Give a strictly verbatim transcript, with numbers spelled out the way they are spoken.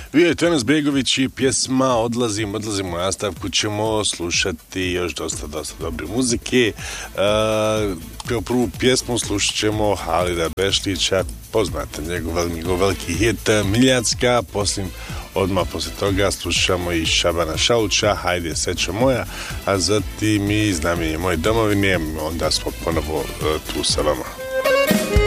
Vi Tenas Begović i pjesma Odlazim, odlazim u nastavku ćemo slušati još dosta, dosta dobre muzike. Uh, kao prvu pjesmu slušat ćemo Halida Bešlića, poznate njegov, njegov veliki hit Miljacka, poslije odmah posle toga slušamo i Šabana Šauća, Hajde srećo moja, a zatim i Znamenje moje domovine, onda smo ponovo uh, tu sa vama.